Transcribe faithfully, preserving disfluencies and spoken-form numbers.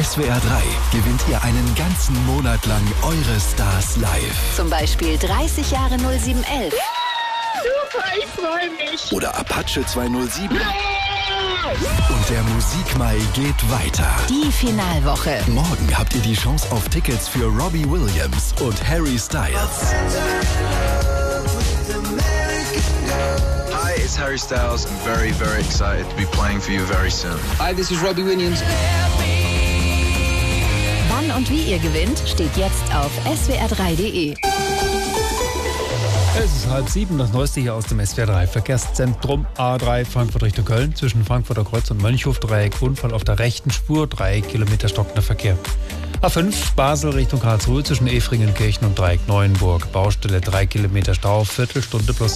S W R drei gewinnt ihr einen ganzen Monat lang eure Stars live. Zum Beispiel dreißig Jahre null sieben elf. Super, ich freue mich. Oder Apache zweihundertsieben. Und der Musikmai geht weiter. Die Finalwoche. Morgen habt ihr die Chance auf Tickets für Robbie Williams und Harry Styles. Hi, it's Harry Styles. I'm very, very excited to be playing for you very soon. Hi, this is Robbie Williams. Wann und wie ihr gewinnt, steht jetzt auf S W R drei punkt de. Es ist halb sieben, das Neueste hier aus dem S W R drei Verkehrszentrum. A drei Frankfurt Richtung Köln, zwischen Frankfurter Kreuz und Mönchhof-Dreieck, Unfall auf der rechten Spur, drei Kilometer stockender Verkehr. A fünf Basel Richtung Karlsruhe, zwischen Efringenkirchen und Dreieck Neuenburg, Baustelle drei Kilometer Stau, Viertelstunde plus